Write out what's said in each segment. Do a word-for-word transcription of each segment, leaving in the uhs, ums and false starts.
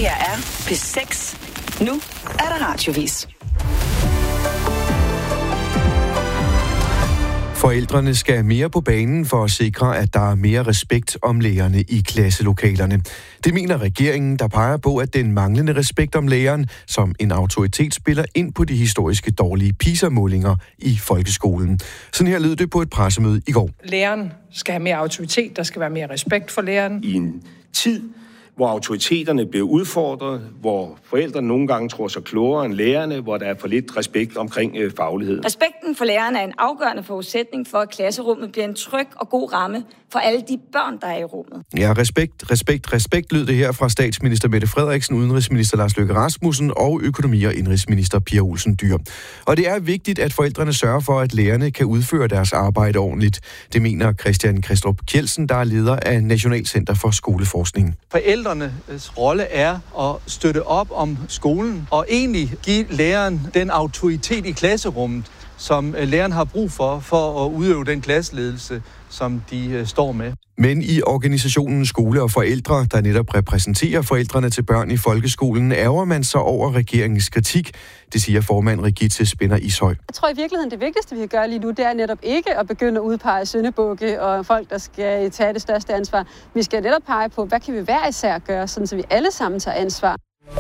her er P seks. Nu er der radiovis. Forældrene skal mere på banen for at sikre, at der er mere respekt om lærerne i klasselokalerne. Det mener regeringen, der peger på, at den manglende respekt om læreren som en autoritet spiller ind på de historiske dårlige PISA-målinger i folkeskolen. Sådan her lød det på et pressemøde i går. Læreren skal have mere autoritet, der skal være mere respekt for læreren. I en tid, hvor autoriteterne bliver udfordret, hvor forældrene nogle gange tror sig klogere end lærerne, hvor der er for lidt respekt omkring øh, faglighed. Respekten for lærerne er en afgørende forudsætning for, at klasserummet bliver en tryg og god ramme for alle de børn, der er i rummet. Ja, respekt, respekt, respekt lød det her fra statsminister Mette Frederiksen, udenrigsminister Lars Løkke Rasmussen og økonomi- og indrigsminister Pia Olsen Dyhr. Og det er vigtigt, at forældrene sørger for, at lærerne kan udføre deres arbejde ordentligt. Det mener Christian Kristrup Kjeldsen, der er leder af National Center for Skoleforskning. Forældrenes rolle er at støtte op om skolen og egentlig give læreren den autoritet i klasserummet, som læreren har brug for, for at udøve den klasseledelse, som de står med. Men i organisationen Skole og Forældre, der netop repræsenterer forældrene til børn i folkeskolen, ærger man sig over regeringens kritik. Det siger formand Regitze Spinner Ishøj. Jeg tror i virkeligheden, det vigtigste, vi kan gøre lige nu, det er netop ikke at begynde at udpege syndebukke og folk, der skal tage det største ansvar. Vi skal netop pege på, hvad kan vi hver især gøre, sådan så vi alle sammen tager ansvar.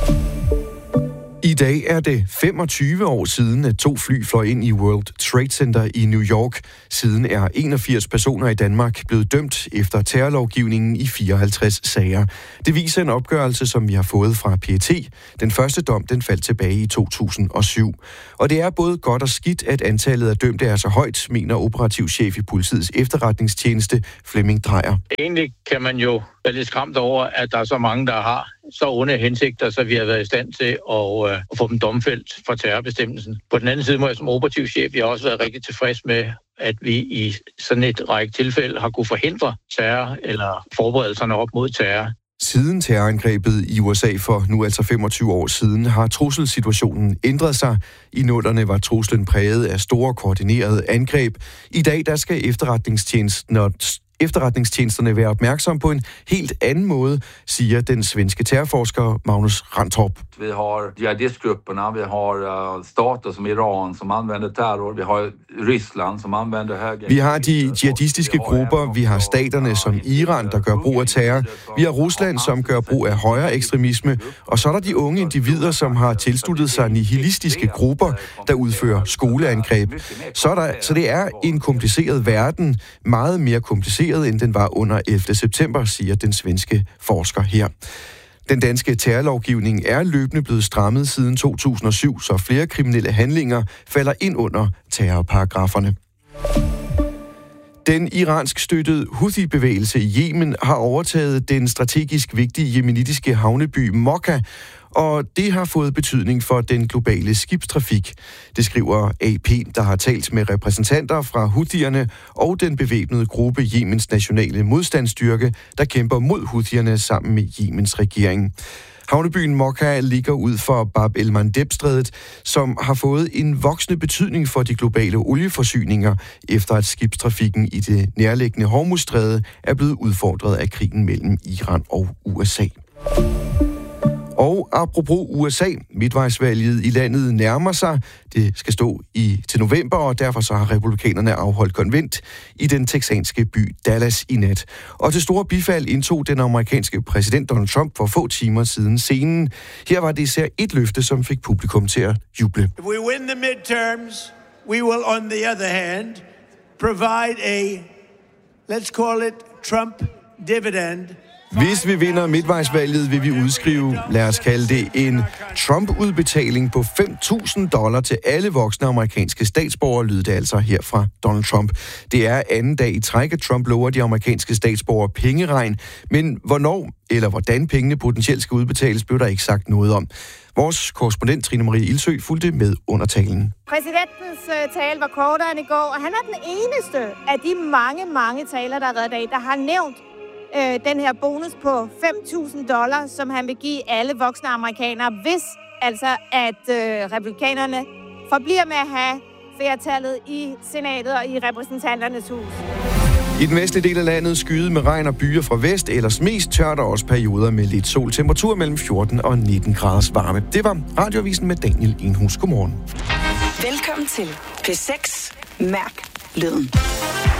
I dag er det femogtyve år siden, at to fly fløj ind i World Trade Center i New York. Siden er enogfirs personer i Danmark blevet dømt efter terrorlovgivningen i fireoghalvtreds sager. Det viser en opgørelse, som vi har fået fra P E T. Den første dom, den faldt tilbage i to tusind og syv. Og det er både godt og skidt, at antallet af dømte er så højt, mener operativchef i politiets efterretningstjeneste Flemming Drejer. Egentlig kan man jo være lidt skræmt over, at der er så mange, der har så onde hensigter, så vi har været i stand til at, øh, at få dem domfældt for terrorbestemmelsen. På den anden side må jeg som operativchef, jeg har også været rigtig tilfreds med, at vi i sådan et række tilfælde har kunne forhindre terror eller forberedelserne op mod terror. Siden terrorangrebet i U S A for nu altså femogtyve år siden, har trusselsituationen ændret sig. I nullerne var truslen præget af store koordinerede angreb. I dag der skal efterretningstjenesten og efterretningstjenesterne være opmærksom på en helt anden måde, siger den svenske terrorforsker Magnus Randtorp. Vi har jihadistgrupperna, vi har stater som Iran, som anvender terror, vi har Ryssland, som anvender höger. Vi har de jihadistiske grupper, vi har staterne som Iran, der gør brug af terror, vi har Rusland, som gør brug af højre ekstremisme, og så er der de unge individer, som har tilsluttet sig nihilistiske grupper, der udfører skoleangreb. Så, er der, så det er en kompliceret verden, meget mere kompliceret end den var under ellevte september, siger den svenske forsker her. Den danske terrorlovgivning er løbende blevet strammet siden to tusind og syv, så flere kriminelle handlinger falder ind under terrorparagraferne. Den iransk støttede Houthi-bevægelse i Yemen har overtaget den strategisk vigtige yemenitiske havneby Mokka, og det har fået betydning for den globale skibstrafik. Det skriver A P, der har talt med repræsentanter fra Houthierne og den bevæbnede gruppe Yemens nationale modstandsstyrke, der kæmper mod Houthierne sammen med Yemens regering. Havnebyen Mokka ligger ud for Bab el-Mandeb-strædet, som har fået en voksende betydning for de globale olieforsyninger, efter at skibstrafikken i det nærliggende Hormuzstræde er blevet udfordret af krigen mellem Iran og U S A. Og apropos U S A, midtvejsvalget i landet nærmer sig. Det skal stå i til november, og derfor så har republikanerne afholdt konvent i den texanske by Dallas i nat. Og til store bifald indtog den amerikanske præsident Donald Trump for få timer siden scenen. Her var det især et løfte, som fik publikum til at juble. If we win the midterms, we will on the other hand provide a, let's call it Trump dividend. Hvis vi vinder midtvejsvalget, vil vi udskrive, lad os kalde det, en Trump-udbetaling på fem tusind dollar til alle voksne amerikanske statsborgere, lyder det altså her fra Donald Trump. Det er anden dag i træk, at Trump lover de amerikanske statsborgere pengeregn, men hvornår eller hvordan pengene potentielt skal udbetales, blev der ikke sagt noget om. Vores korrespondent Trine Marie Ildsø fulgte med under talen. Præsidentens tale var kortere end i går, og han er den eneste af de mange, mange taler, der har været i dag, der har nævnt øh, den her bonus på fem tusind dollar, som han vil give alle voksne amerikanere, hvis altså at øh, republikanerne forbliver med at have flertallet i senatet og i repræsentanternes hus. I den vestlige del af landet skyde med regn og byer fra vest, ellers mest tørt og også perioder med lidt sol. Temperatur mellem fjorten og nitten graders varme. Det var Radioavisen med Daniel Enhus. Godmorgen. Velkommen til P seks. Mærk lyden.